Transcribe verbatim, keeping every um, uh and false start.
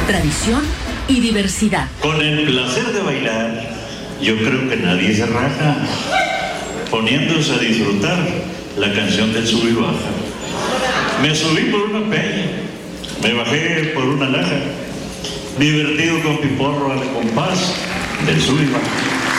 tradición y diversidad. Con el placer de bailar, yo creo que nadie se raja, poniéndose a disfrutar la canción del sub y baja. Me subí por una peña, me bajé por una laja, divertido con piporro al compás del sub y baja.